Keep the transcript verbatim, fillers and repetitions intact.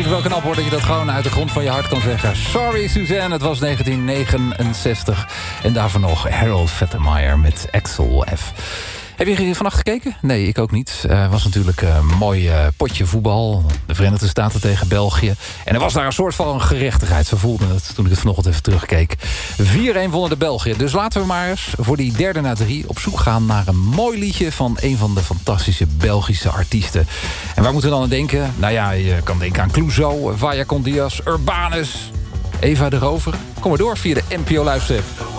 het wel knap hoor dat je dat gewoon uit de grond van je hart kan zeggen. Sorry Suzanne, het was negentien negenenzestig. En daarvoor nog Harold Vettermeyer met Axel F. Heb je vannacht gekeken? Nee, ik ook niet. Het uh, was natuurlijk een mooi uh, potje voetbal. De Verenigde Staten tegen België. En er was daar een soort van gerechtigheid. Zo voelde het toen ik het vanochtend even terugkeek. vier-een wonnen de België. Dus laten we maar eens voor die derde na drie op zoek gaan naar een mooi liedje van een van de fantastische Belgische artiesten. En waar moeten we dan aan denken? Nou ja, je kan denken aan Clouseau, Vaya con Diaz, Urbanus, Eva de Rover. Kom maar door via de N P O Luisterapp.